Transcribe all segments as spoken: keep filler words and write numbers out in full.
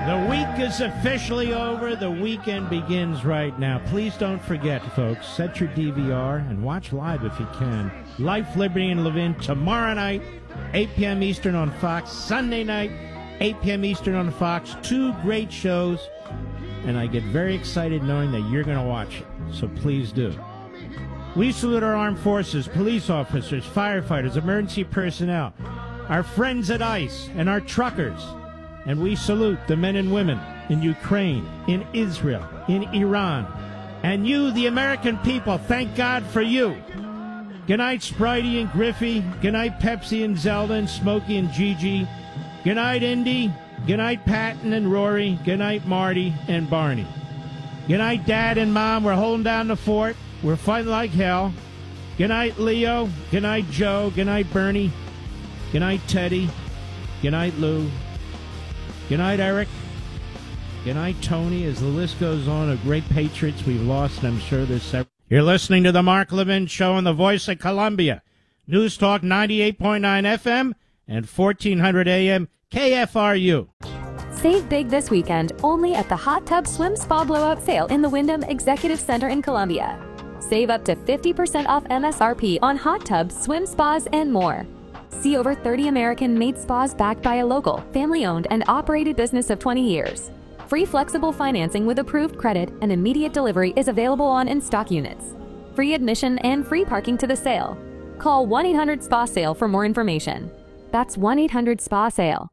The week is officially over. The weekend begins right now. Please don't forget, folks, set your D V R and watch live if you can. Life, Liberty, and Levin tomorrow night, eight p.m. Eastern on Fox. Sunday night, eight p.m. Eastern on Fox. Two great shows, and I get very excited knowing that you're going to watch it, so please do. We salute our armed forces, police officers, firefighters, emergency personnel, our friends at ICE, and our truckers. And we salute the men and women in Ukraine, in Israel, in Iran. And you, the American people, thank God for you. Good night, Spritey and Griffey. Good night, Pepsi and Zelda and Smokey and Gigi. Good night, Indy. Good night, Patton and Rory. Good night, Marty and Barney. Good night, Dad and Mom. We're holding down the fort. We're fighting like hell. Good night, Leo. Good night, Joe. Good night, Bernie. Good night, Teddy. Good night, Lou. Good night, Eric. Good night, Tony. As the list goes on of great patriots we've lost, and I'm sure there's several. You're listening to the Mark Levin Show on the Voice of Columbia. News Talk ninety-eight point nine F M and fourteen hundred A M K F R U. Save big this weekend only at the Hot Tub Swim Spa Blowout Sale in the Wyndham Executive Center in Columbia. Save up to fifty percent off M S R P on hot tubs, swim spas, and more. See over thirty American-made spas backed by a local, family-owned, and operated business of twenty years. Free flexible financing with approved credit and immediate delivery is available on in-stock units. Free admission and free parking to the sale. Call one eight hundred S P A SALE for more information. That's one eight hundred S P A SALE.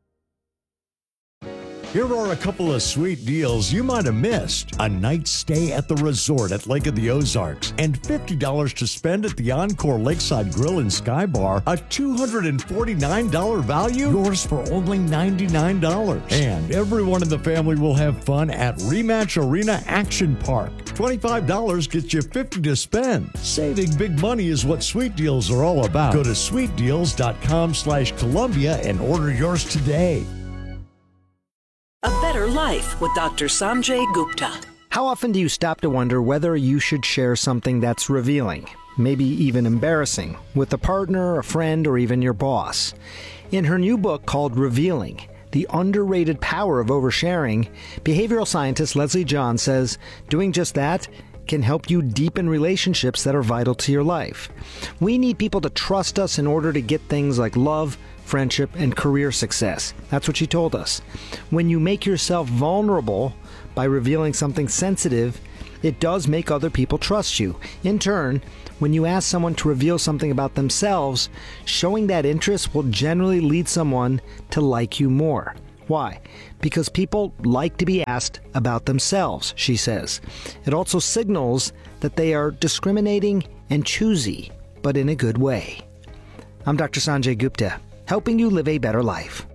Here are a couple of sweet deals you might have missed. A night stay at the resort at Lake of the Ozarks and fifty dollars to spend at the Encore Lakeside Grill and Sky Bar. A two hundred forty-nine dollars value, yours for only ninety-nine dollars. And everyone in the family will have fun at Rematch Arena Action Park. twenty-five dollars gets you fifty dollars to spend. Saving big money is what Sweet Deals are all about. Go to sweet deals dot com slash Columbia and order yours today. A Better Life with Doctor Sanjay Gupta. How often do you stop to wonder whether you should share something that's revealing, maybe even embarrassing, with a partner, a friend, or even your boss? In her new book called Revealing, The Underrated Power of Oversharing, behavioral scientist Leslie John says doing just that can help you deepen relationships that are vital to your life. We need people to trust us in order to get things like love, friendship, and career success. That's what she told us. When you make yourself vulnerable by revealing something sensitive, it does make other people trust you. In turn, when you ask someone to reveal something about themselves, showing that interest will generally lead someone to like you more. Why? Because people like to be asked about themselves, she says. It also signals that they are discriminating and choosy, but in a good way. I'm Doctor Sanjay Gupta, helping you live a better life.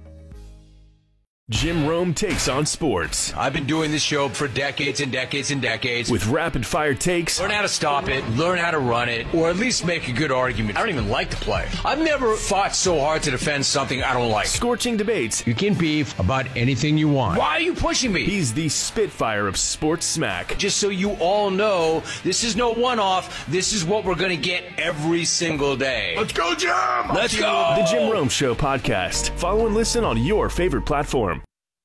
Jim Rome takes on sports. I've been doing this show for decades and decades and decades. With rapid-fire takes. Learn how to stop it, learn how to run it, or at least make a good argument. I don't even like the play. I've never fought so hard to defend something I don't like. Scorching debates. You can beef about anything you want. Why are you pushing me? He's the Spitfire of sports smack. Just so you all know, this is no one-off. This is what we're going to get every single day. Let's go, Jim! Let's go! The Jim Rome Show podcast. Follow and listen on your favorite platform.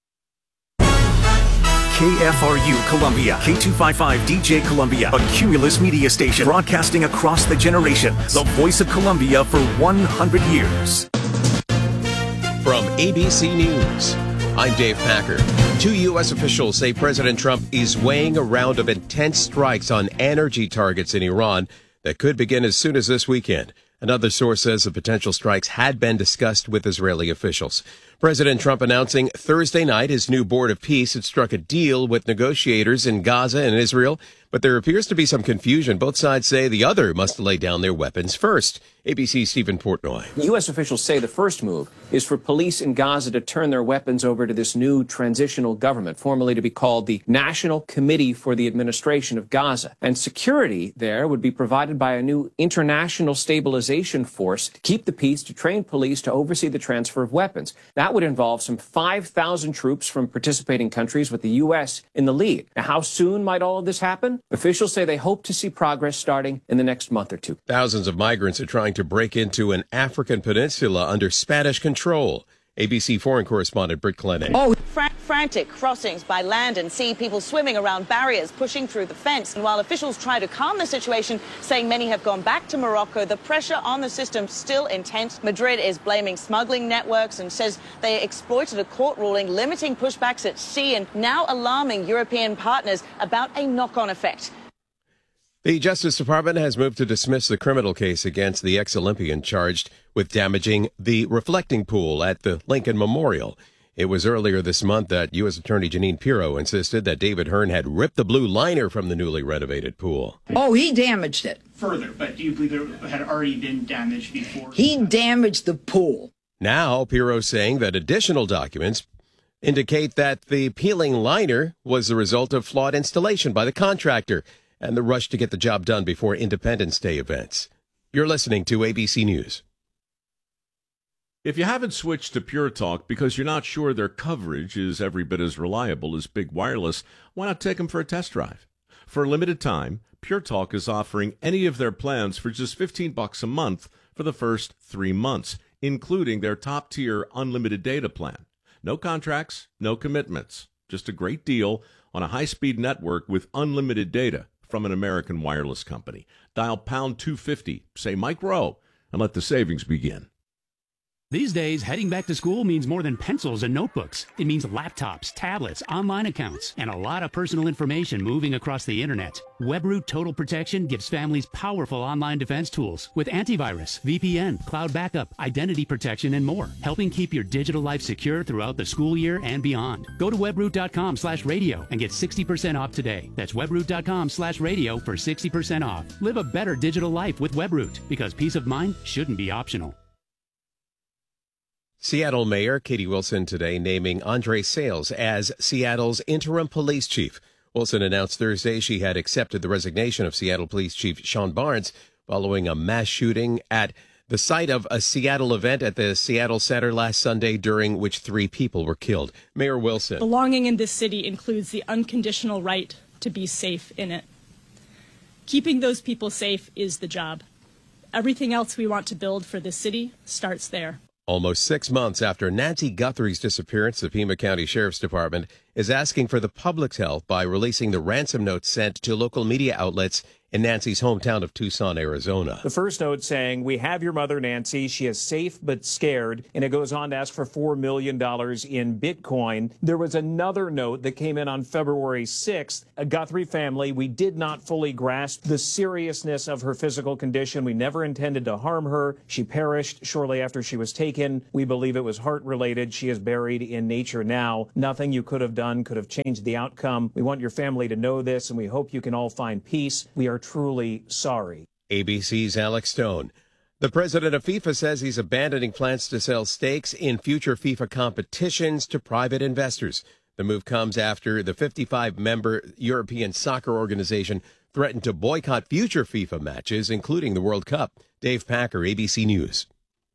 K F R U Columbia, K two fifty-five D J Columbia, a Cumulus media station broadcasting across the generations. The voice of Columbia for one hundred years. From A B C News, I'm Dave Packer. Two U S officials say President Trump is weighing a round of intense strikes on energy targets in Iran that could begin as soon as this weekend. Another source says the potential strikes had been discussed with Israeli officials. President Trump announcing Thursday night his new board of peace had struck a deal with negotiators in Gaza and Israel, but there appears to be some confusion. Both sides say the other must lay down their weapons first. A B C's Stephen Portnoy. U S officials say the first move is for police in Gaza to turn their weapons over to this new transitional government, formerly to be called the National Committee for the Administration of Gaza. And security there would be provided by a new international stabilization force to keep the peace, to train police, to oversee the transfer of weapons. That would involve some five thousand troops from participating countries, with the U S in the lead. Now, how soon might all of this happen? Officials say they hope to see progress starting in the next month or two. Thousands of migrants are trying to break into an African peninsula under Spanish control. A B C foreign correspondent Britt Clenny. Oh, Fra- frantic crossings by land and sea, people swimming around barriers, pushing through the fence. And while officials try to calm the situation, saying many have gone back to Morocco, the pressure on the system still intense. Madrid is blaming smuggling networks and says they exploited a court ruling limiting pushbacks at sea and now alarming European partners about a knock-on effect. The Justice Department has moved to dismiss the criminal case against the ex-Olympian charged with damaging the reflecting pool at the Lincoln Memorial. It was earlier this month that U S Attorney Jeanine Pirro insisted that David Hearn had ripped the blue liner from the newly renovated pool. Oh, he damaged it. Further, but do you believe there had already been damage before? He damaged the pool. Now, Pirro saying that additional documents indicate that the peeling liner was the result of flawed installation by the contractor and the rush to get the job done before Independence Day events. You're listening to A B C News. If you haven't switched to Pure Talk because you're not sure their coverage is every bit as reliable as Big Wireless, why not take them for a test drive? For a limited time, Pure Talk is offering any of their plans for just fifteen bucks a month for the first three months, including their top-tier unlimited data plan. No contracts, no commitments, just a great deal on a high-speed network with unlimited data from an American wireless company. Dial pound two fifty, say Mike Rowe, and let the savings begin. These days, heading back to school means more than pencils and notebooks. It means laptops, tablets, online accounts, and a lot of personal information moving across the internet. WebRoot Total Protection gives families powerful online defense tools with antivirus, V P N, cloud backup, identity protection, and more, helping keep your digital life secure throughout the school year and beyond. Go to webroot.com slash radio and get sixty percent off today. That's webroot.com slash radio for sixty percent off. Live a better digital life with WebRoot, because peace of mind shouldn't be optional. Seattle Mayor Katie Wilson today naming Andre Sales as Seattle's interim police chief. Wilson announced Thursday she had accepted the resignation of Seattle Police Chief Sean Barnes following a mass shooting at the site of a Seattle event at the Seattle Center last Sunday, during which three people were killed. Mayor Wilson. Belonging in this city includes the unconditional right to be safe in it. Keeping those people safe is the job. Everything else we want to build for this city starts there. Almost six months after Nancy Guthrie's disappearance, the Pima County Sheriff's Department is asking for the public's help by releasing the ransom note sent to local media outlets in Nancy's hometown of Tucson, Arizona. The first note saying, "We have your mother, Nancy. She is safe but scared." And it goes on to ask for four million dollars in Bitcoin. There was another note that came in on February sixth. A Guthrie family, we did not fully grasp the seriousness of her physical condition. We never intended to harm her. She perished shortly after she was taken. We believe it was heart-related. She is buried in nature now. Nothing you could have done could have changed the outcome. We want your family to know this, and we hope you can all find peace. We are truly sorry. A B C's Alex Stone. The president of FIFA says he's abandoning plans to sell stakes in future FIFA competitions to private investors. The move comes after the fifty-five member European Soccer Organization threatened to boycott future FIFA matches, including the World Cup. Dave Packer, A B C News.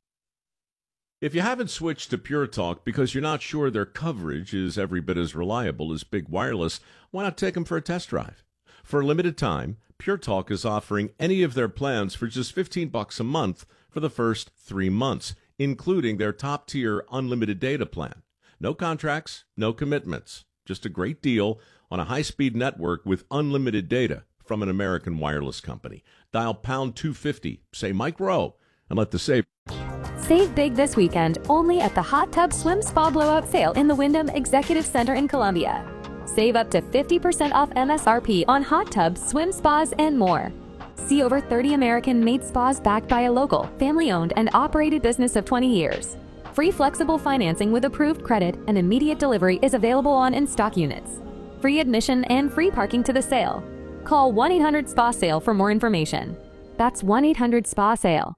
If you haven't switched to Pure Talk because you're not sure their coverage is every bit as reliable as Big Wireless, why not take them for a test drive? For a limited time, Pure Talk is offering any of their plans for just fifteen bucks a month for the first three months, including their top-tier unlimited data plan. No contracts, no commitments, just a great deal on a high-speed network with unlimited data from an American wireless company. Dial pound two fifty, say Mike Rowe, and let the save. Save big this weekend only at the Hot Tub Swim Spa Blowout Sale in the Wyndham Executive Center in Columbia. Save up to fifty percent off M S R P on hot tubs, swim spas, and more. See over thirty American-made spas backed by a local, family-owned, and operated business of twenty years. Free flexible financing with approved credit and immediate delivery is available on in-stock units. Free admission and free parking to the sale. Call one eight hundred S P A SALE for more information. That's one eight hundred S P A SALE.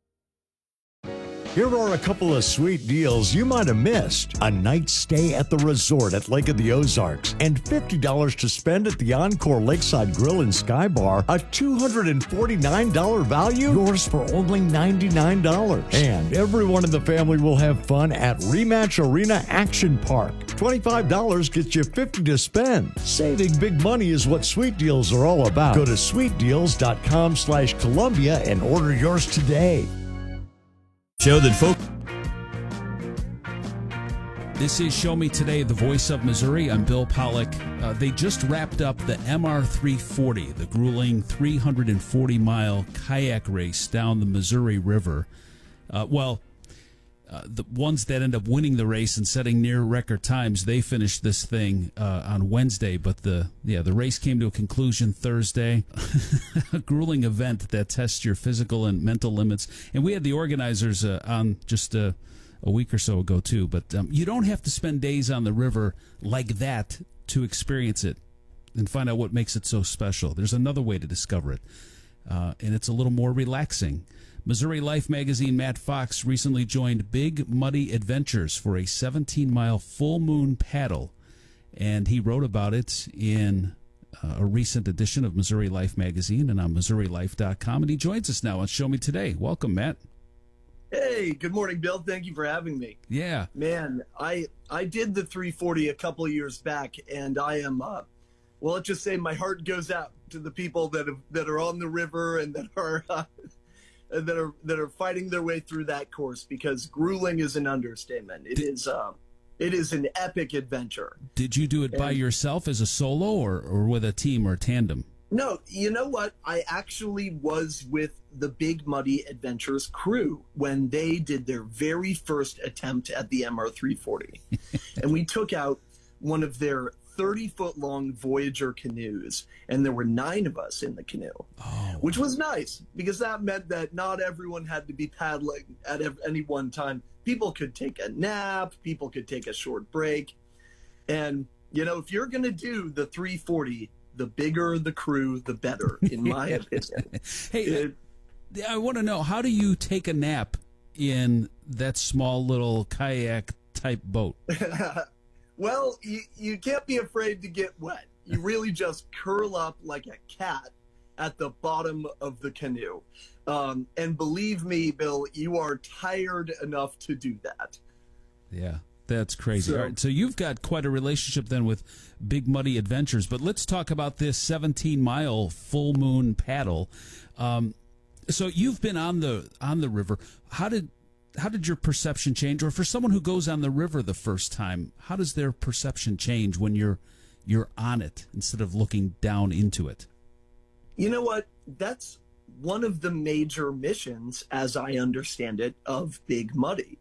Here are a couple of sweet deals you might have missed. A night's stay at the resort at Lake of the Ozarks and fifty dollars to spend at the Encore Lakeside Grill and Sky Bar. A two hundred forty-nine dollars value, yours for only ninety-nine dollars. And everyone in the family will have fun at Rematch Arena Action Park. twenty-five dollars gets you fifty dollars to spend. Saving big money is what Sweet Deals are all about. Go to sweetdeals.com slash Columbia and order yours today. Show that folk This is Show Me Today, the voice of Missouri. I'm Bill Pollock. Uh, they just wrapped up the M R three forty, the grueling three hundred forty mile kayak race down the Missouri River. Uh, well, uh, the ones that end up winning the race and setting near record times, they finished this thing uh, on Wednesday. But the yeah, the race came to a conclusion Thursday. A grueling event that tests your physical and mental limits. And we had the organizers uh, on just a. Uh, a week or so ago, too. But um, you don't have to spend days on the river like that to experience it and find out what makes it so special. There's another way to discover it, uh, and it's a little more relaxing. Missouri Life magazine Matt Fox recently joined Big Muddy Adventures for a seventeen mile full moon paddle, and he wrote about it in uh, a recent edition of Missouri Life magazine and on Missouri Life dot com, and he joins us now on Show Me Today. Welcome, Matt. Hey, good morning, Bill. Thank you for having me. Yeah. Man, I I did the three forty a couple of years back, and I am, uh, well, let's just say my heart goes out to the people that have, that are on the river and that are uh, that are that are fighting their way through that course, because grueling is an understatement. It is uh, it is an epic adventure. Did you do it by and, yourself as a solo, or, or with a team or tandem? No, you know what? I actually was with the Big Muddy Adventures crew when they did their very first attempt at the M R three forty. And we took out one of their thirty-foot-long Voyager canoes, and there were nine of us in the canoe, oh. which was nice because that meant that not everyone had to be paddling at any one time. People could take a nap, people could take a short break. And, you know, if you're going to do the three forty, the bigger the crew, the better, in my opinion. Hey, it, I want to know, how do you take a nap in that small little kayak-type boat? Well, you, you can't be afraid to get wet. You really just curl up like a cat at the bottom of the canoe. Um, and believe me, Bill, you are tired enough to do that. Yeah. That's crazy. So, All right, so you've got quite a relationship then with Big Muddy Adventures, but let's talk about this seventeen mile full moon paddle. Um, so you've been on the on the river. How did how did your perception change? Or for someone who goes on the river the first time, how does their perception change when you're you're on it instead of looking down into it? You know what? That's one of the major missions, as I understand it, of Big Muddy.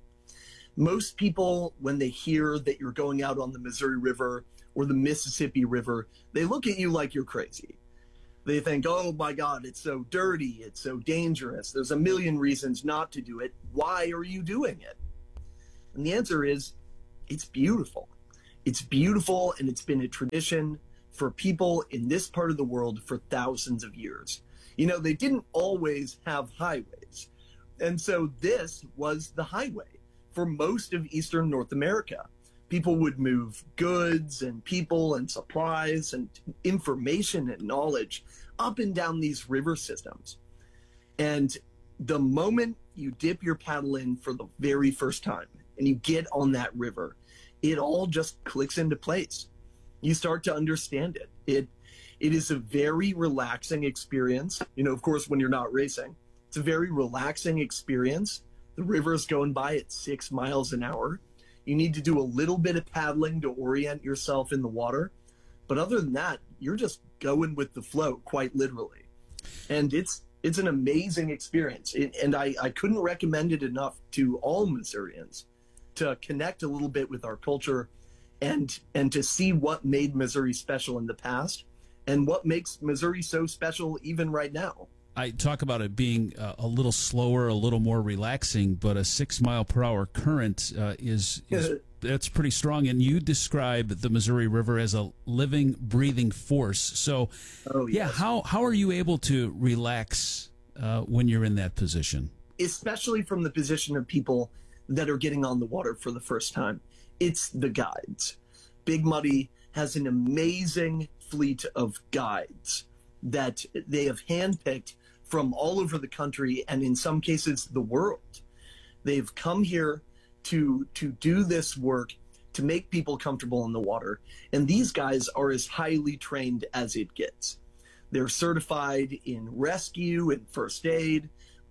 Most people, when they hear that you're going out on the Missouri River or the Mississippi River, they look at you like you're crazy. They think, oh my God, it's so dirty, it's so dangerous, there's a million reasons not to do it. Why are you doing it? And the answer is, it's beautiful. It's beautiful, and it's been a tradition for people in this part of the world for thousands of years. You know, they didn't always have highways. And so this was the highway for most of Eastern North America. People would move goods and people and supplies and information and knowledge up and down these river systems. And the moment you dip your paddle in for the very first time and you get on that river, it all just clicks into place. You start to understand it. It it is a very relaxing experience. You know, of course, when you're not racing, it's a very relaxing experience. The river is going by at six miles an hour. You need to do a little bit of paddling to orient yourself in the water. But other than that, you're just going with the flow, quite literally. And it's it's an amazing experience. It, and I, I couldn't recommend it enough to all Missourians to connect a little bit with our culture and and to see what made Missouri special in the past and what makes Missouri so special even right now. I talk about it being uh, a little slower, a little more relaxing, but a six mile per hour current uh, is, is that's pretty strong. And you describe the Missouri River as a living, breathing force. So, oh, yes. yeah, how how are you able to relax uh, when you're in that position? Especially from the position of people that are getting on the water for the first time. It's the guides. Big Muddy has an amazing fleet of guides that they have handpicked from all over the country and in some cases the world. They've come here to to do this work to make people comfortable in the water. And these guys are as highly trained as it gets. They're certified in rescue and first aid,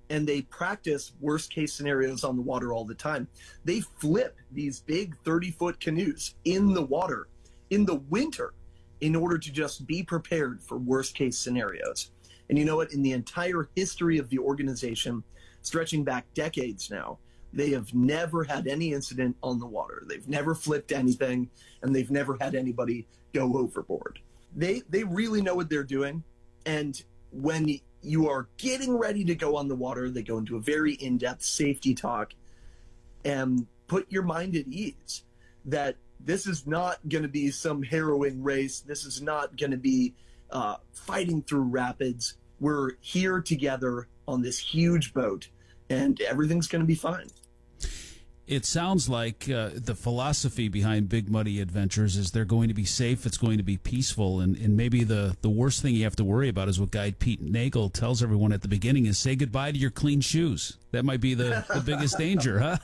and they practice worst case scenarios on the water all the time. They flip these big thirty foot canoes in the water in the winter in order to just be prepared for worst case scenarios. And you know what? In the entire history of the organization, stretching back decades now, they have never had any incident on the water. They've never flipped anything, and they've never had anybody go overboard. They they really know what they're doing. And when you are getting ready to go on the water, they go into a very in-depth safety talk and put your mind at ease that this is not going to be some harrowing race. This is not going to be uh, fighting through rapids. We're here together on this huge boat, and everything's going to be fine. It sounds like uh, the philosophy behind Big Muddy Adventures is they're going to be safe, it's going to be peaceful, and, and maybe the, the worst thing you have to worry about is what guide Pete Nagel tells everyone at the beginning is say goodbye to your clean shoes. That might be the, the biggest danger, huh?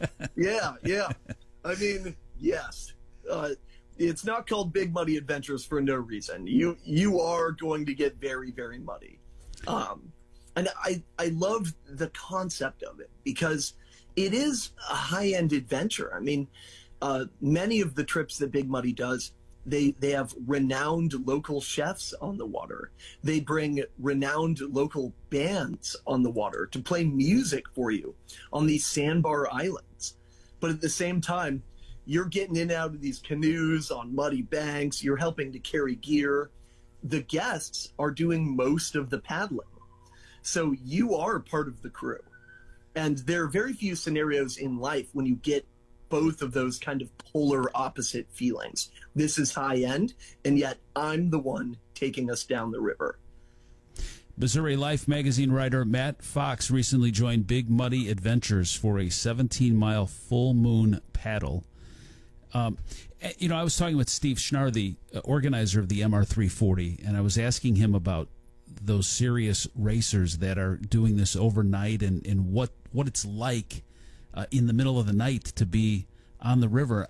Yeah, yeah. I mean, yes. Uh, it's not called Big Muddy Adventures for no reason. You you are going to get very, very muddy. Um, and I, I love the concept of it because it is a high-end adventure. I mean, uh, many of the trips that Big Muddy does, they, they have renowned local chefs on the water. They bring renowned local bands on the water to play music for you on these sandbar islands. But at the same time, you're getting in and out of these canoes on muddy banks. You're helping to carry gear. The guests are doing most of the paddling. So you are part of the crew. And there are very few scenarios in life when you get both of those kind of polar opposite feelings. This is high end, and yet I'm the one taking us down the river. Missouri Life magazine writer Matt Fox recently joined Big Muddy Adventures for a seventeen mile full moon paddle. Um, you know, I was talking with Steve Schnarr, the organizer of the M R three forty, and I was asking him about those serious racers that are doing this overnight and, and what, what it's like uh, in the middle of the night to be on the river.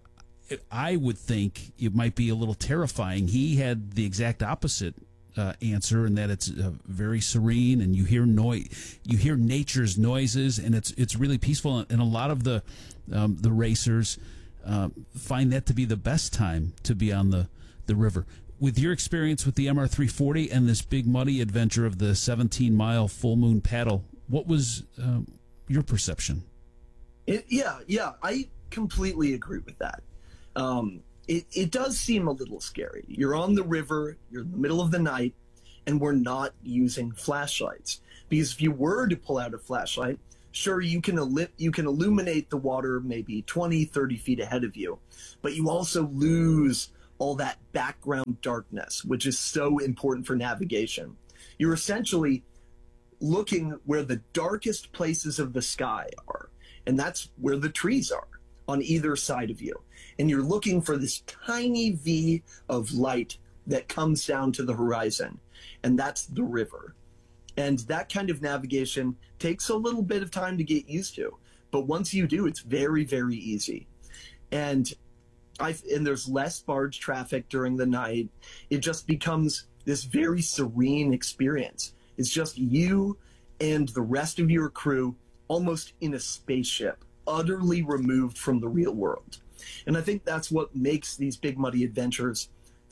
I would think it might be a little terrifying. He had the exact opposite uh, answer, in that it's uh, very serene, and you hear noise, you hear nature's noises, and it's it's really peaceful. And a lot of the um, the racers uh, find that to be the best time to be on the, the river. With your experience with the M R three forty and this Big Muddy adventure of the seventeen mile full moon paddle, what was uh, your perception? It, yeah, yeah, I completely agree with that. Um, it, it does seem a little scary. You're on the river, you're in the middle of the night, and we're not using flashlights. Because if you were to pull out a flashlight, sure, you can, il- you can illuminate the water maybe twenty, thirty feet ahead of you, but you also lose all that background darkness, which is so important for navigation. You're essentially looking where the darkest places of the sky are, and that's where the trees are on either side of you. And you're looking for this tiny V of light that comes down to the horizon, and that's the river. And that kind of navigation takes a little bit of time to get used to, but once you do, it's very, very easy. And I've, and there's less barge traffic during the night. It just becomes this very serene experience. It's just you and the rest of your crew almost in a spaceship, utterly removed from the real world. And I think that's what makes these Big Muddy Adventures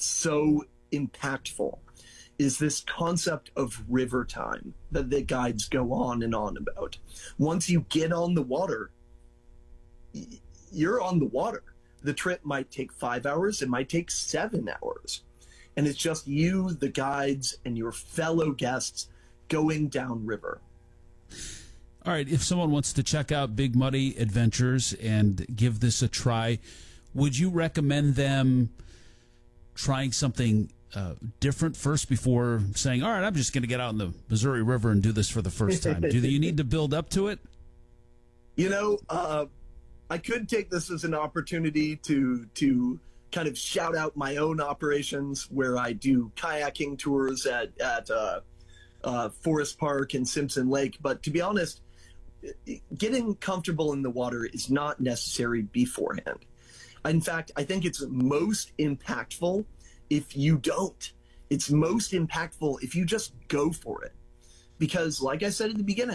so impactful, is this concept of river time that the guides go on and on about. Once you get on the water, you're on the water. The trip might take five hours, it might take seven hours. And it's just you, the guides, and your fellow guests going downriver. All right, if someone wants to check out Big Muddy Adventures and give this a try, would you recommend them trying something uh, different first before saying, all right, I'm just going to get out in the Missouri River and do this for the first time? Do you need to build up to it? You know, uh, I could take this as an opportunity to to kind of shout out my own operations where I do kayaking tours at, at uh, uh, Forest Park and Simpson Lake. But to be honest, getting comfortable in the water is not necessary beforehand. In fact, I think it's most impactful if you don't. It's most impactful if you just go for it. Because like I said at the beginning,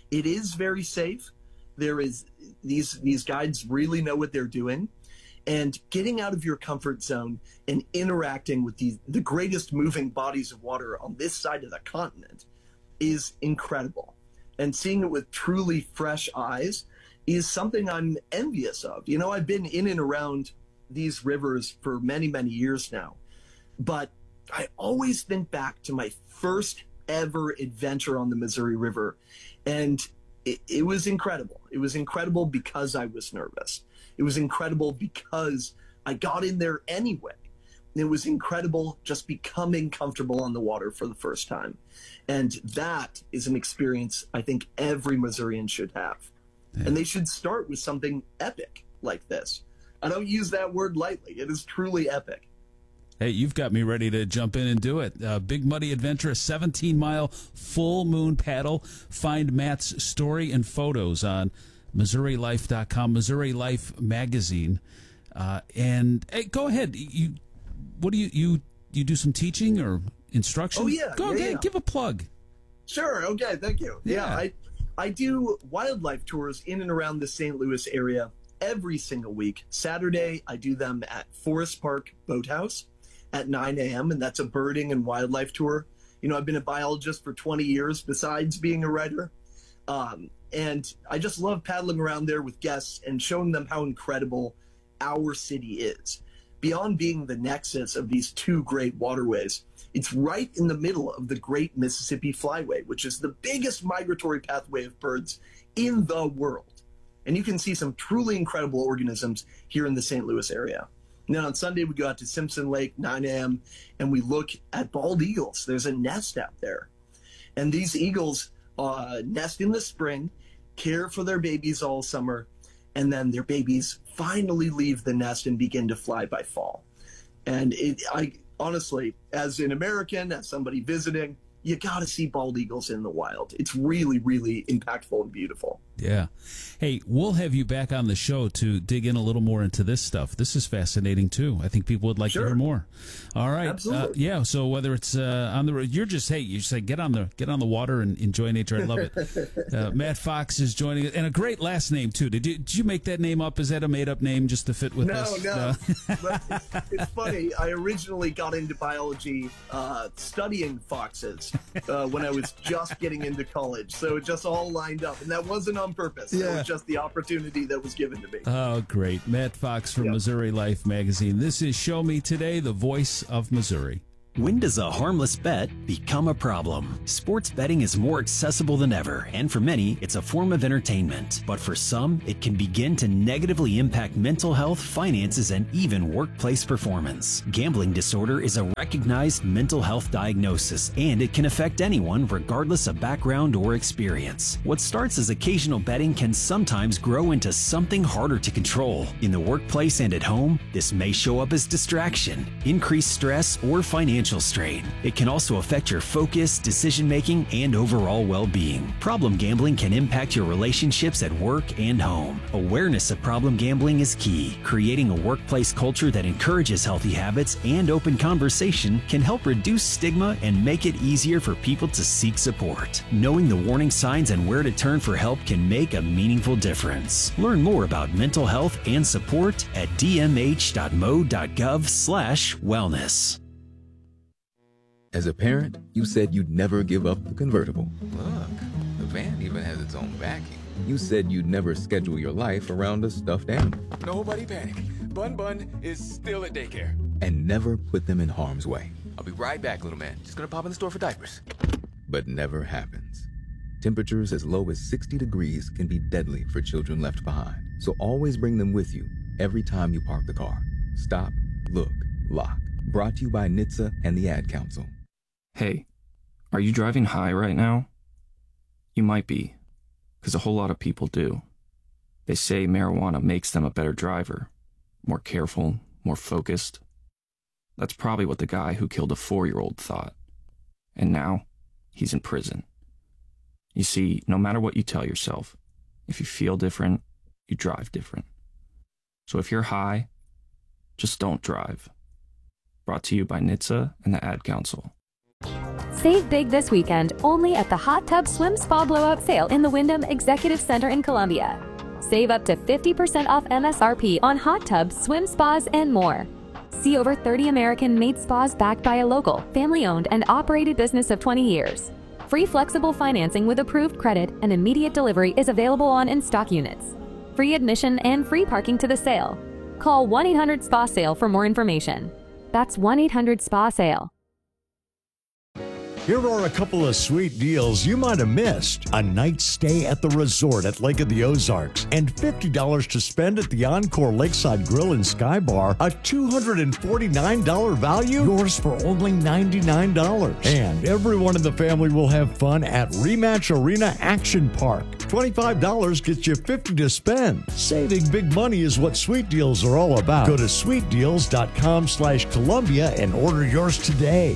It is very safe. There is these these guides really know what they're doing, and getting out of your comfort zone and interacting with the the greatest moving bodies of water on this side of the continent is incredible. And seeing it with truly fresh eyes is something I'm envious of. You know, I've been in and around these rivers for many, many years now, but I always think back to my first ever adventure on the Missouri River, and it, it was incredible. It was incredible because I was nervous. It was incredible because I got in there anyway. It was incredible just becoming comfortable on the water for the first time. And that is an experience I think every Missourian should have. Yeah. And they should start with something epic like this. I don't use that word lightly. It is truly epic. Hey, you've got me ready to jump in and do it. Uh, Big Muddy Adventure, a seventeen-mile full moon paddle. Find Matt's story and photos on Missouri Life dot com, Missouri Life magazine. Uh, and hey, go ahead. You, what do you you you do some teaching or instruction? Oh yeah, go yeah, ahead, yeah. give a plug. Sure. Okay. Thank you. Yeah. yeah, I I do wildlife tours in and around the Saint Louis area every single week. Saturday, I do them at Forest Park Boathouse at nine a.m., and that's a birding and wildlife tour. You know, I've been a biologist for twenty years besides being a writer. Um, and I just love paddling around there with guests and showing them how incredible our city is. Beyond being the nexus of these two great waterways, it's right in the middle of the Great Mississippi Flyway, which is the biggest migratory pathway of birds in the world. And you can see some truly incredible organisms here in the Saint Louis area. And then on Sunday, we go out to Simpson Lake, nine a.m., and we look at bald eagles. There's a nest out there. And these eagles uh, nest in the spring, care for their babies all summer, and then their babies finally leave the nest and begin to fly by fall. And it, I honestly, as an American, as somebody visiting, you got to see bald eagles in the wild. It's really, really impactful and beautiful. Yeah. Hey, we'll have you back on the show to dig in a little more into this stuff. This is fascinating, too. I think people would like Sure. to hear more. All right. Absolutely. Uh, yeah, so whether it's uh, on the road, you're just, hey, you say get on the get on the water and enjoy nature. I love it. uh, Matt Fox is joining us. And a great last name, too. Did you, did you make that name up? Is that a made-up name just to fit with no, this? No, no. But it's, it's funny. I originally got into biology uh, studying foxes uh, when I was just getting into college. So it just all lined up. And that wasn't on purpose. Yeah. It was just the opportunity that was given to me. Oh, great. Matt Fox from Yep. Missouri Life magazine. This is Show Me Today, the voice of Missouri. When does a harmless bet become a problem? Sports betting is more accessible than ever, and for many, it's a form of entertainment. But for some, it can begin to negatively impact mental health, finances, and even workplace performance. Gambling disorder is a recognized mental health diagnosis, and it can affect anyone regardless of background or experience. What starts as occasional betting can sometimes grow into something harder to control. In the workplace and at home, this may show up as distraction, increased stress, or financial strain. It can also affect your focus, decision-making, and overall well-being. Problem gambling can impact your relationships at work and home. Awareness of problem gambling is key. Creating a workplace culture that encourages healthy habits and open conversation can help reduce stigma and make it easier for people to seek support. Knowing the warning signs and where to turn for help can make a meaningful difference. Learn more about mental health and support at d m h dot m o dot gov slash wellness. As a parent, you said you'd never give up the convertible. Look, the van even has its own backing. You said you'd never schedule your life around a stuffed animal. Nobody panic. Bun Bun is still at daycare. And never put them in harm's way. I'll be right back, little man. Just gonna pop in the store for diapers. But never happens. Temperatures as low as sixty degrees can be deadly for children left behind. So always bring them with you every time you park the car. Stop, look, lock. Brought to you by N H T S A and the Ad Council. Hey, are you driving high right now? You might be, because a whole lot of people do. They say marijuana makes them a better driver, more careful, more focused. That's probably what the guy who killed a four-year-old thought. And now, he's in prison. You see, no matter what you tell yourself, if you feel different, you drive different. So if you're high, just don't drive. Brought to you by N H T S A and the Ad Council. Save big this weekend only at the Hot Tub Swim Spa Blowout Sale in the Wyndham Executive Center in Columbia. Save up to fifty percent off M S R P on hot tubs, swim spas, and more. See over thirty American-made spas backed by a local, family-owned, and operated business of twenty years. Free flexible financing with approved credit and immediate delivery is available on in-stock units. Free admission and free parking to the sale. Call one eight hundred spa sale for more information. That's one eight hundred spa sale. Here are a couple of sweet deals you might have missed. A night stay at the resort at Lake of the Ozarks and fifty dollars to spend at the Encore Lakeside Grill and Sky Bar. A two hundred forty-nine dollars value, yours for only ninety-nine dollars. And everyone in the family will have fun at Rematch Arena Action Park. twenty-five dollars gets you fifty dollars to spend. Saving big money is what Sweet Deals are all about. Go to sweet deals dot com slash Columbia and order yours today.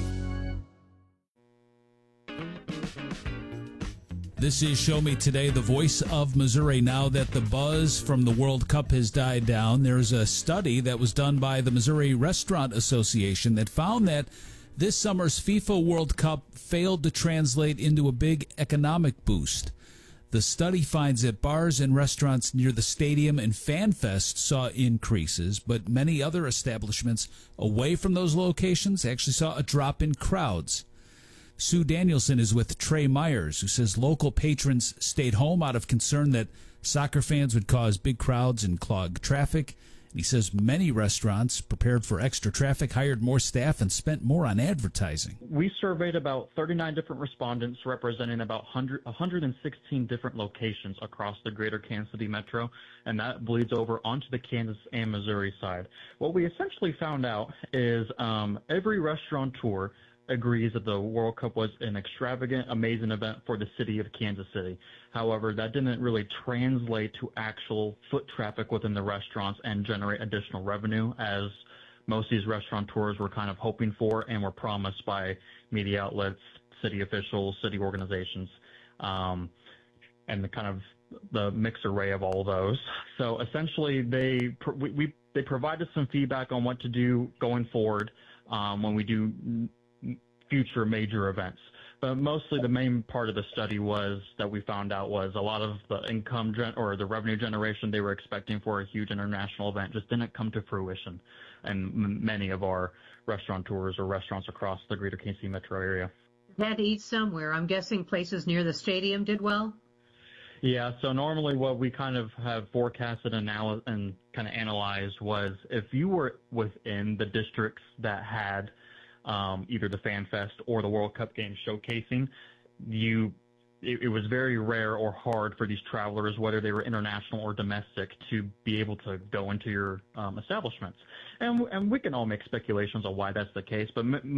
This is Show Me Today, the voice of Missouri. Now that the buzz from the World Cup has died down, there's a study that was done by the Missouri Restaurant Association that found that this summer's FIFA World Cup failed to translate into a big economic boost. The study finds that bars and restaurants near the stadium and FanFest saw increases, but many other establishments away from those locations actually saw a drop in crowds. Sue Danielson is with Trey Myers, who says local patrons stayed home out of concern that soccer fans would cause big crowds and clog traffic. And he says many restaurants prepared for extra traffic, hired more staff, and spent more on advertising. We surveyed about thirty-nine different respondents representing about one hundred sixteen different locations across the greater Kansas City metro, and that bleeds over onto the Kansas and Missouri side. What we essentially found out is um, every restaurateur agrees that the World Cup was an extravagant, amazing event for the city of Kansas City. However, that didn't really translate to actual foot traffic within the restaurants and generate additional revenue, as most of these restaurateurs were kind of hoping for and were promised by media outlets, city officials, city organizations, um, and the kind of the mixed array of all of those. So essentially, they we, we they provided some feedback on what to do going forward um, when we do future major events. But mostly the main part of the study was that we found out was a lot of the income gen- or the revenue generation they were expecting for a huge international event just didn't come to fruition. And m- many of our restaurateurs or restaurants across the greater Kansas City metro area had to eat somewhere. I'm guessing places near the stadium did well? Yeah, so normally what we kind of have forecasted and, anal- and kind of analyzed was if you were within the districts that had Um, either the FanFest or the World Cup game showcasing, you it, it was very rare or hard for these travelers, whether they were international or domestic, to be able to go into your um, establishments. And, and we can all make speculations on why that's the case, but m-